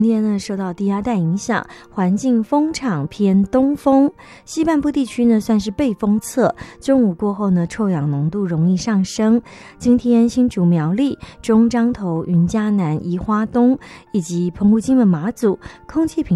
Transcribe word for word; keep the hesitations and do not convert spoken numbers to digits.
今天呢，受到低压带影响，环境风场偏东风，西半部地区呢算是背风侧。中午过后呢，臭氧浓度容易上升。今天新竹苗栗、中彰投、云嘉南、宜花东以及澎湖金门马祖空气品